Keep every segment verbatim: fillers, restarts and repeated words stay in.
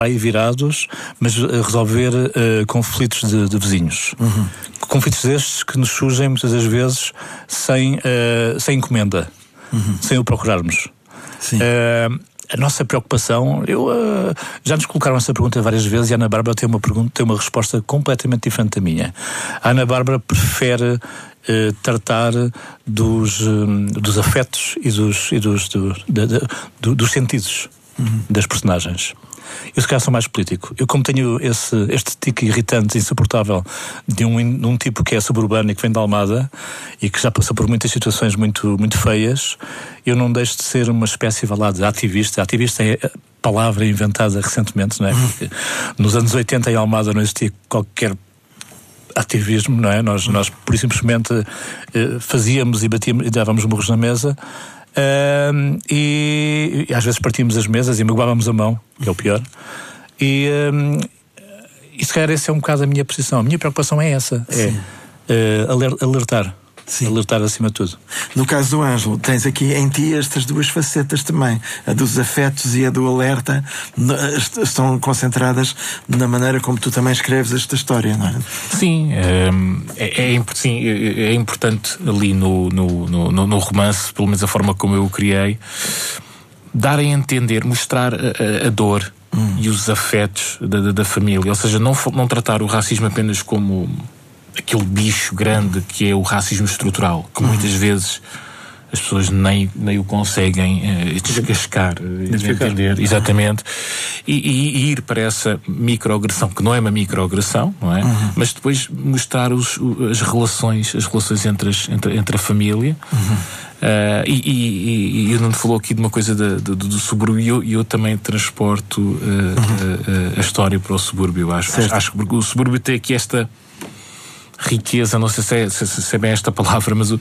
aí virados, mas uh, resolver uh, conflitos de, de vizinhos. Uhum. Conflitos destes que nos surgem muitas das vezes sem, uh, sem encomenda, uhum. sem o procurarmos. Sim. Uh, a nossa preocupação, eu, uh, já nos colocaram essa pergunta várias vezes e a Ana Bárbara tem uma, pergunta, tem uma resposta completamente diferente da minha. A Ana Bárbara prefere uh, tratar dos, um, dos afetos e dos, e dos, do, de, de, do, dos sentidos uhum. das personagens. Eu se calhar sou mais político. Eu, como tenho esse, este tique irritante, insuportável de um, de um tipo que é suburbano e que vem da Almada e que já passou por muitas situações muito, muito feias, eu não deixo de ser uma espécie, vá lá, de ativista. Ativista é a palavra inventada recentemente, não é? Porque nos anos oitenta em Almada não existia qualquer ativismo, não é? Nós, nós por simplesmente eh, fazíamos e batíamos e dávamos murros na mesa. Uh, e, e às vezes partíamos as mesas e magoávamos a mão, que é o pior. E, um, e se calhar essa é um bocado a minha posição. A minha preocupação é essa: é uh, alertar. Sim. Alertar acima de tudo. No caso do Ângelo, tens aqui em ti estas duas facetas também. A dos afetos e a do alerta estão concentradas na maneira como tu também escreves esta história, não é? Sim, é, é, é, sim, é importante ali no, no, no, no romance, pelo menos a forma como eu o criei, dar a entender, mostrar a, a dor hum. e os afetos da, da, da família. Ou seja, não, não tratar o racismo apenas como aquele bicho grande que é o racismo estrutural, que muitas vezes as pessoas nem, nem o conseguem uh, descascar, uh, entender, exatamente, e, e, e ir para essa microagressão, que não é uma microagressão, não é? Uhum. Mas depois mostrar os, as relações, as relações entre, as, entre, entre a família. Uhum. Uh, e, e, e eu não te falou aqui de uma coisa de, de, do subúrbio, e eu, eu também transporto uh, uhum. uh, uh, a história para o subúrbio. Acho, acho, acho que o subúrbio tem aqui esta riqueza, não sei se é, se, se é bem esta palavra, mas o,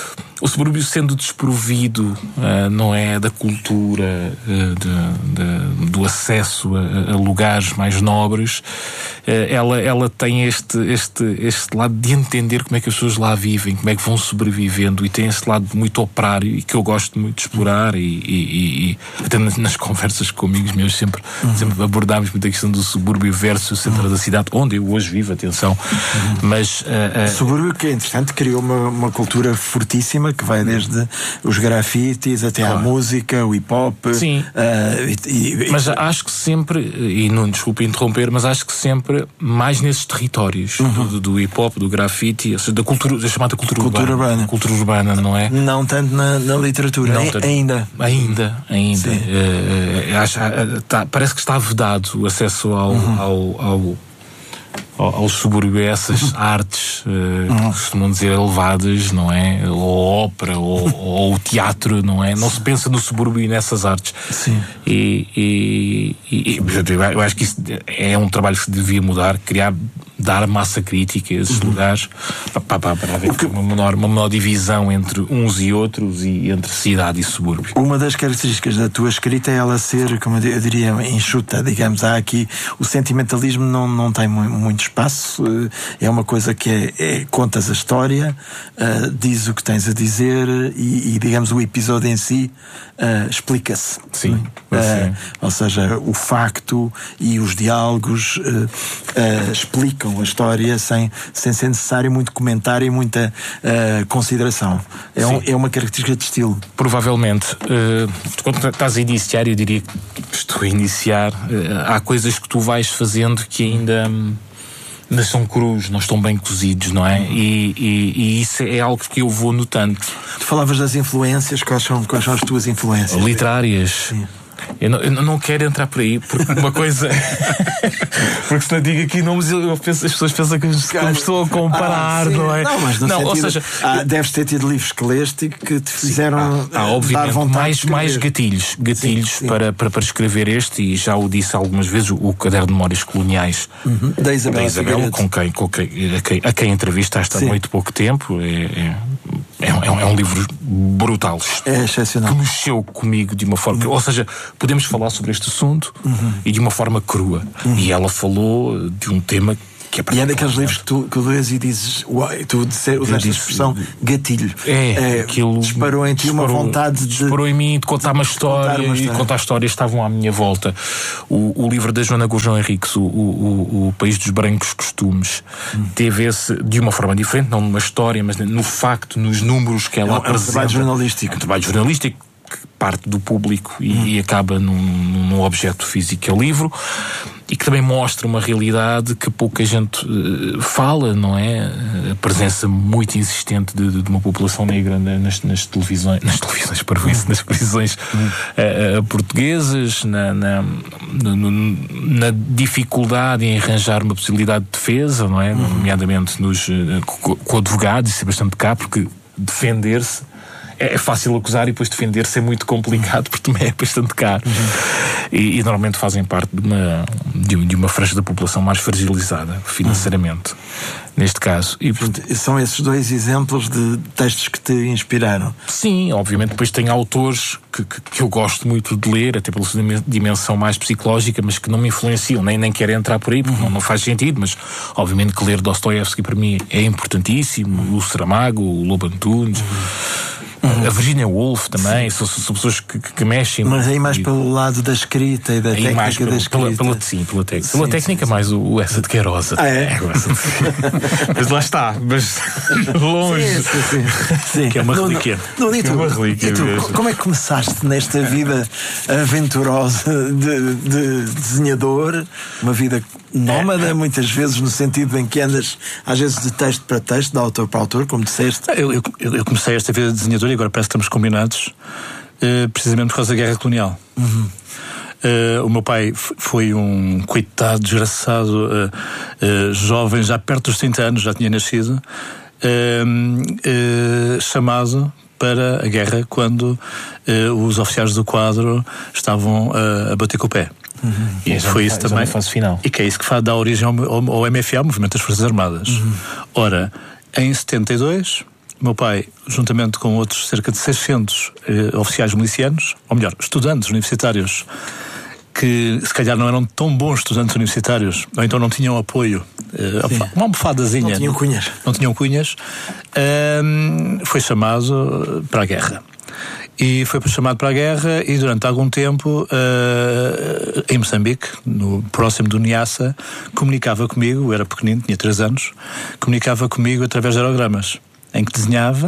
o subúrbio sendo desprovido, uh, não é, da cultura, uh, de, de, do acesso a, a lugares mais nobres, uh, ela, ela tem este, este, este lado de entender como é que as pessoas lá vivem, como é que vão sobrevivendo, e tem esse lado muito operário e que eu gosto muito de explorar, e, e, e até nas conversas com amigos meus sempre, uhum. sempre abordámos muito a questão do subúrbio versus o centro uhum. da cidade, onde eu hoje vivo, atenção, uhum. mas uh, uh, o subúrbio, que é interessante, criou uma, uma cultura fortíssima que vai desde os grafites até claro. à música, o hip-hop. Sim. Uh, e, e, mas acho que sempre, e não desculpe interromper, mas acho que sempre mais nesses territórios uhum. do, do hip-hop, do grafite, da cultura, da chamada cultura, cultura urbana. urbana. Cultura urbana, não é? Não tanto na, na literatura, não, tanto, ainda. Ainda, ainda. Uh, acho, uh, tá, parece que está vedado o acesso ao, uhum. ao, ao Ao, ao subúrbio, a essas artes uh, uhum. que costumam dizer elevadas, não é? Ou ópera, ou, ou o teatro, não é? Não se pensa no subúrbio e nessas artes. Sim. E, e, e, e eu acho que isso é um trabalho que se devia mudar, criar, dar massa crítica a esses uhum. lugares, para, para, para haver que... uma, menor, uma menor divisão entre uns e outros, e entre cidade e subúrbio. Uma das características da tua escrita é ela ser, como eu diria, enxuta, digamos. Há aqui, o sentimentalismo não, não tem muito espaço, é uma coisa que é, é contas a história, uh, diz o que tens a dizer, e, e digamos, o episódio em si uh, explica-se. Sim. Uh, ou seja, o facto e os diálogos uh, uh, explicam a história sem, sem ser necessário muito comentário e muita uh, consideração. É, um, é uma característica de estilo. Provavelmente. Uh, quando estás a iniciar, eu diria que estou a iniciar, uh, há coisas que tu vais fazendo que ainda um, não são crus, não estão bem cozidos, não é? E, e, e isso é algo que eu vou notando. Tu falavas das influências, quais são, quais são as tuas influências? Literárias. Sim. Eu não, eu não quero entrar por aí, porque uma coisa. Porque se não digo aqui nomes, eu penso, as pessoas pensam que eu estou a comparar, ah, não é? Não, mas no não, sentido, ou seja, ah, deves ter tido livros que leste que te fizeram. Há, há obviamente, dar mais, mais gatilhos, gatilhos sim, sim. Para, para, para escrever este, e já o disse algumas vezes, o, o Caderno de Memórias Coloniais uhum. da Isabela, da Isabela com quem, com quem, a, quem, a quem entrevistaste há sim. muito pouco tempo. É, é, é, um, é um livro brutal. É excepcional. Que mexeu comigo de uma forma. Uhum. Ou seja, podemos falar sobre este assunto uhum. e de uma forma crua. Uhum. E ela falou de um tema que é E é daqueles livros que tu, que lês e dizes, uai, tu usaste a expressão gatilho. É, é aquilo disparou em ti uma vontade de. Disparou em mim de contar uma história, contar uma história. E contar histórias estavam à minha volta. O, o livro da Joana Gurjão Henriques, o, o, o País dos Brancos Costumes, hum. teve esse, de uma forma diferente, não numa história, mas no facto, nos números que ela é um, apresenta. É um trabalho jornalístico. É um trabalho jornalístico que parte do público e, hum. e acaba num, num objeto físico que é o livro, e que também mostra uma realidade que pouca gente uh, fala, não é? A presença muito insistente de, de uma população negra nas, nas televisões, nas televisões, para isso, nas televisões uh, uh, portuguesas, na, na, na, na dificuldade em arranjar uma possibilidade de defesa, não é? Uhum. Nomeadamente nos, uh, com, com advogados, isso é bastante cá, porque defender-se é fácil acusar e depois defender-se é muito complicado, porque também é bastante caro. Uhum. E, e normalmente fazem parte de uma, de, de uma franja da população mais fragilizada financeiramente, uhum. neste caso. E, portanto, são esses dois exemplos de textos que te inspiraram? Sim, obviamente. Depois tem autores que, que, que eu gosto muito de ler, até pela sua dimensão mais psicológica, mas que não me influenciam, nem, nem quero entrar por aí, porque uhum. não, não faz sentido, mas obviamente que ler Dostoiévski para mim é importantíssimo, o Saramago, o Lobo Antunes, uhum. Uhum. A Virginia Woolf também, são, são pessoas que, que, que mexem. Mas aí mais e, pelo lado da escrita e da técnica mais pelo, da escrita. Pela, pela, sim, pela, te, sim, pela técnica, sim, mais sim. O, o essa de Queiroz. Ah, é? é Mas lá está, mas longe. Sim, sim, sim. sim. Que é uma relíquia. Não, não, não, e tu, é uma relíquia e tu, como é que começaste nesta vida aventurosa de, de desenhador? Uma vida nómada, é. muitas vezes, no sentido em que andas, às vezes, de texto para texto, de autor para autor, como disseste. Eu, eu, eu comecei esta vida de desenhador e agora parece que estamos combinados, uh, precisamente por causa da Guerra Colonial. Uhum. Uh, o meu pai f- foi um coitado, desgraçado, uh, uh, jovem, já perto dos trinta anos, já tinha nascido, uh, uh, chamado para a guerra quando uh, os oficiais do quadro estavam uh, a bater com o pé. Uhum. E foi isso também. Fase final. E que é isso que faz, dá origem ao, ao, ao M F A, o Movimento das Forças Armadas. Uhum. Ora, em setenta e dois, meu pai, juntamente com outros cerca de seiscentos eh, oficiais milicianos, ou melhor, estudantes universitários, que se calhar não eram tão bons estudantes universitários, ou então não tinham apoio, eh, uma almofadazinha. Não tinham cunhas. Não, não tinham cunhas, eh, foi chamado para a guerra. E foi chamado para a guerra e durante algum tempo uh, em Moçambique, no, próximo do Niassa, comunicava comigo, eu era pequenino, tinha três anos, comunicava comigo através de aerogramas, em que desenhava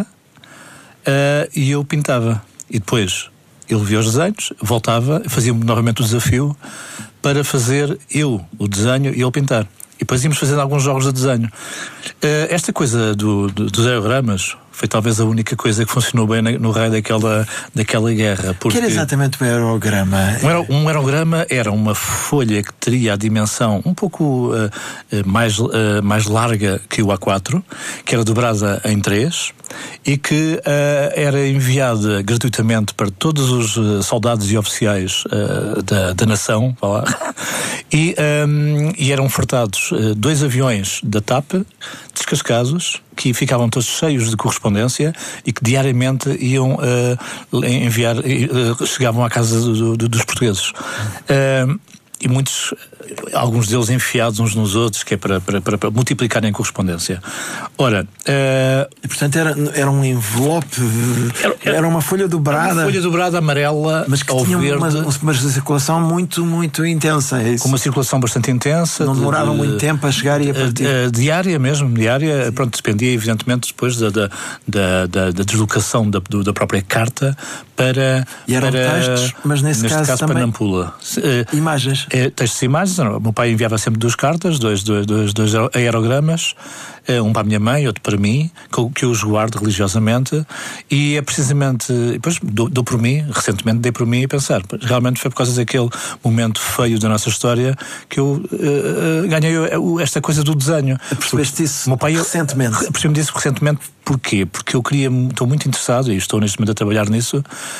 uh, e eu pintava. E depois ele via os desenhos, voltava, fazia-me novamente o desafio para fazer eu o desenho e ele pintar. E depois íamos fazendo alguns jogos de desenho. Uh, esta coisa do, do, dos aerogramas foi talvez a única coisa que funcionou bem no raio daquela, daquela guerra. Porque... que era exatamente o aerograma? Um, aer, um aerograma era uma folha que teria a dimensão um pouco uh, uh, mais, uh, mais larga que o A quatro, que era dobrada em três e que uh, era enviada gratuitamente para todos os uh, soldados e oficiais uh, da, da nação, vá lá. E, um, e eram ofertados uh, dois aviões da TAP descascados, que ficavam todos cheios de correspondência e que diariamente iam uh, enviar, uh, chegavam à casa do, do, dos portugueses. Uh, e muitos, alguns deles enfiados uns nos outros, que é para, para, para multiplicarem correspondência. Ora... Uh, e, portanto, era, era um envelope, era, era, era uma folha dobrada... Uma folha dobrada, amarela, mas que ao tinha verde, uma, uma circulação muito, muito intensa. É isso? Com uma circulação bastante intensa. Não demorava de, muito tempo a chegar e a partir. Uh, uh, diária mesmo, diária. Sim. Pronto, dependia, evidentemente, depois da, da, da, da, da deslocação da, do, da própria carta para... E eram para, textos, mas nesse, neste caso, caso também... para Nampula. Uh, imagens. Uh, textos e imagens. O meu pai enviava sempre duas cartas, dois, dois, dois, dois aerogramas, um para a minha mãe, outro para mim, que eu os guardo religiosamente, e é precisamente, depois dou, dou por mim, recentemente dei por mim a pensar, realmente foi por causa daquele momento feio da nossa história que eu uh, ganhei esta coisa do desenho. Percebeste isso meu pai, recentemente? Percebi-me disso recentemente. Porquê? Porque eu queria, estou muito interessado, e estou neste momento a trabalhar nisso, uh,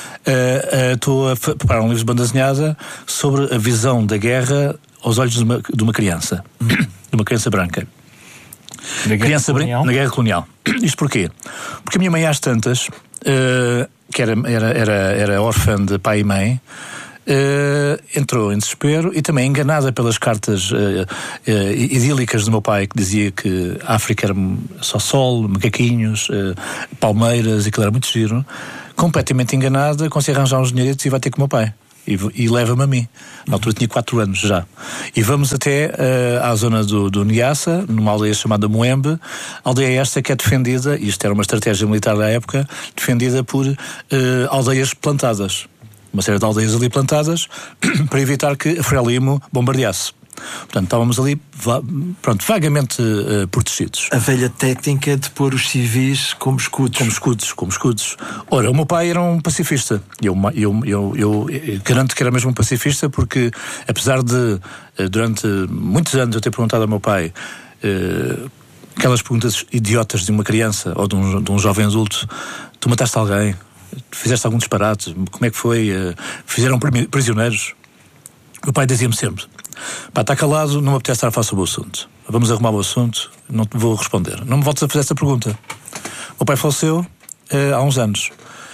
uh, estou a preparar um livro de banda desenhada sobre a visão da guerra aos olhos de uma, de uma criança, de uma criança branca. Na criança branca na guerra colonial. Isto porquê? Porque a minha mãe, às tantas, uh, que era, era, era, era órfã de pai e mãe, Uh, entrou em desespero e também enganada pelas cartas uh, uh, idílicas do meu pai, que dizia que a África era só sol, macaquinhos, uh, palmeiras, e aquilo era muito giro. Completamente enganada, consegue arranjar uns dinheiritos e vai ter com o meu pai. E, e leva-me a mim. Na altura tinha quatro anos já. E vamos até uh, à zona do, do Niassa, numa aldeia chamada Moembe. Aldeia esta que é defendida, e isto era uma estratégia militar da época, defendida por uh, aldeias plantadas. Uma série de aldeias ali plantadas para evitar que a Frelimo bombardeasse. Portanto, estávamos ali, pronto, vagamente uh, protegidos. A velha técnica de pôr os civis como escudos. Como escudos, como escudos. Ora, o meu pai era um pacifista. Eu, eu, eu, eu, eu garanto que era mesmo um pacifista, porque apesar de, uh, durante muitos anos eu ter perguntado ao meu pai uh, aquelas perguntas idiotas de uma criança ou de um, de um jovem adulto: tu mataste alguém? Fizeste algum disparate? Como é que foi? Uh, fizeram prisioneiros? O meu pai dizia-me sempre: pá, está calado, não me apetece estar a falar sobre o assunto. Vamos arrumar o assunto, não te vou responder. Não me voltes a fazer essa pergunta. O meu pai faleceu uh, há uns anos.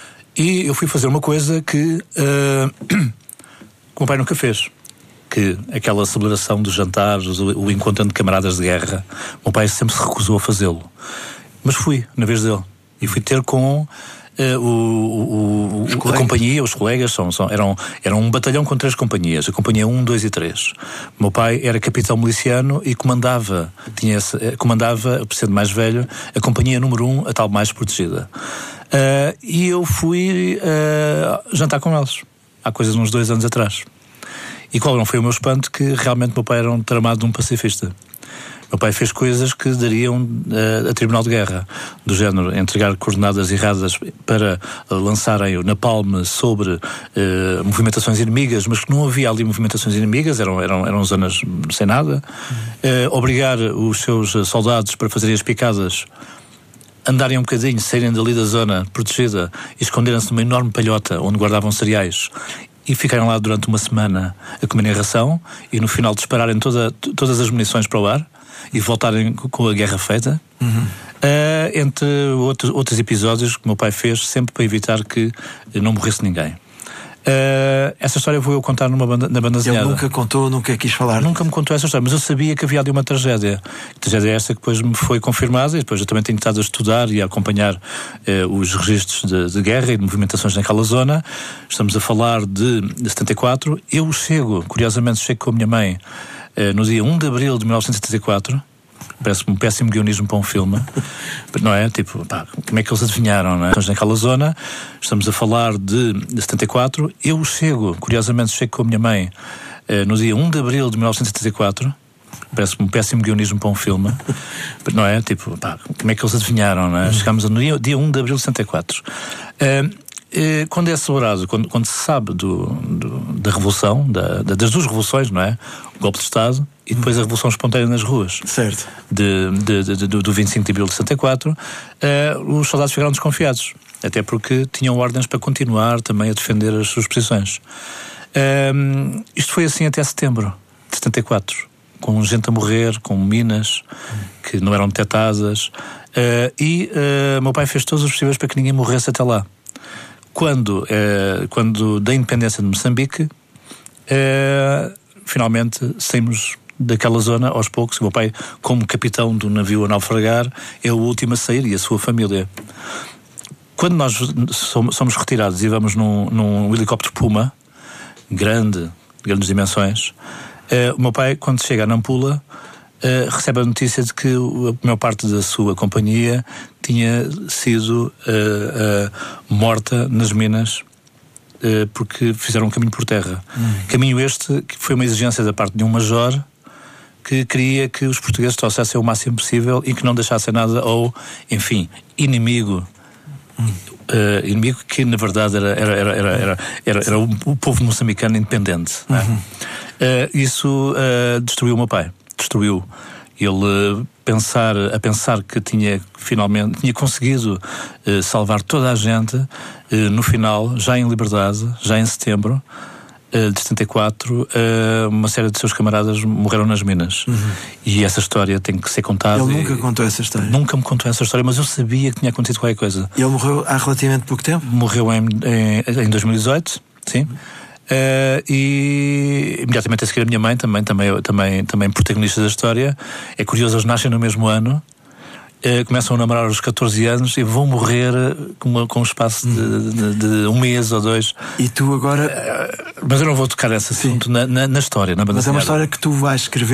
E eu fui fazer uma coisa que, uh, que o meu pai nunca fez. Que aquela celebração dos jantares, o, o encontro de camaradas de guerra, o meu pai sempre se recusou a fazê-lo. Mas fui, na vez dele. E fui ter com... Uh, o, o, o, a companhia, os colegas são, são, eram, eram um batalhão com três companhias, a companhia um, dois e três. O meu pai era capitão miliciano e comandava, tinha esse, comandava, por ser mais velho, a companhia número um, a tal mais protegida. Uh, e eu fui uh, jantar com eles, há coisas uns dois anos atrás. E qual não foi o meu espanto? Que realmente o meu pai era um tramado de um pacifista. Meu pai fez coisas que dariam uh, a tribunal de guerra, do género entregar coordenadas erradas para uh, lançarem o napalm sobre uh, movimentações inimigas, mas que não havia ali movimentações inimigas, eram, eram, eram zonas sem nada. Uh, obrigar os seus soldados para fazerem as picadas, andarem um bocadinho, saírem dali da zona protegida e esconderem-se numa enorme palhota onde guardavam cereais. E ficaram lá durante uma semana a comerem ração e no final dispararem toda, todas as munições para o ar e voltarem com a guerra feita. Uhum. Uh, entre outros, outros episódios que o meu pai fez sempre para evitar que não morresse ninguém. Uh, essa história vou eu contar numa banda, na banda desenhada. Ele nunca contou, nunca quis falar. Nunca me contou essa história, mas eu sabia que havia ali uma tragédia. A tragédia é esta que depois me foi confirmada, e depois eu também tenho estado a estudar e a acompanhar uh, os registros de, de guerra e de movimentações naquela zona. Estamos a falar de setenta e quatro. Eu chego, curiosamente, chego com a minha mãe uh, no dia um de abril de mil novecentos e setenta e quatro. Parece-me um péssimo guionismo para um filme, não é? Tipo, pá, como é que eles adivinharam, não é? Estamos naquela zona, estamos a falar de, de setenta e quatro. Eu chego, curiosamente, chego com a minha mãe uh, no dia um de abril de mil novecentos e setenta e quatro. Parece-me um péssimo guionismo para um filme, não é? Tipo, pá, como é que eles adivinharam, não é? Chegámos no dia, dia um de abril de setenta e quatro. Uh, Uh, quando é celebrado, quando, quando se sabe do, do, da revolução, da, da, das duas revoluções, não é? O golpe de Estado e depois a revolução espontânea nas ruas. Certo. De, de, de, de, do vinte e cinco de abril de setenta e quatro, uh, os soldados ficaram desconfiados, até porque tinham ordens para continuar também a defender as suas posições. Uh, isto foi assim até setembro de setenta e quatro, com gente a morrer, com minas que não eram detectadas, uh, e uh, meu pai fez todos os possíveis para que ninguém morresse até lá. Quando, eh, quando da independência de Moçambique, eh, finalmente saímos daquela zona aos poucos. O meu pai, como capitão do navio a naufragar, é o último a sair, e a sua família. Quando nós somos retirados e vamos num, num helicóptero Puma, grande, de grandes dimensões, eh, o meu pai, quando chega a Nampula, Uh, recebe a notícia de que a maior parte da sua companhia tinha sido uh, uh, morta nas minas uh, porque fizeram um caminho por terra. Hum. Caminho este que foi uma exigência da parte de um major que queria que os portugueses trouxessem o máximo possível e que não deixassem nada ao, enfim, inimigo. Hum. Uh, inimigo que na verdade era, era, era, era, era, era, era o, o povo moçambicano independente. Uhum. Não é? uh, isso uh, destruiu o meu pai. Destruiu. Ele pensar, a pensar que tinha finalmente tinha conseguido uh, salvar toda a gente, uh, no final, já em liberdade, já em setembro uh, de setenta e quatro, uh, uma série de seus camaradas morreram nas minas. Uhum. E essa história tem que ser contada. Ele nunca contou essa história? Nunca me contou essa história, mas eu sabia que tinha acontecido qualquer coisa. E ele morreu há relativamente pouco tempo? Morreu em, em, em dois mil e dezoito, sim. Uh, e imediatamente a seguir a minha mãe, também, também, também, também protagonista da história. É curioso, eles nascem no mesmo ano. Uh, começam a namorar aos catorze anos e vão morrer com, uma, com um espaço de, de, de um mês ou dois. E tu agora... Uh, mas eu não vou tocar nesse assunto na, na, na história, na banda Mas é uma desenhada. história que tu vais escrever